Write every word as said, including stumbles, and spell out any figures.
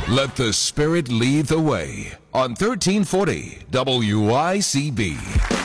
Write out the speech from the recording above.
Let the Spirit lead the way on thirteen forty W I C B.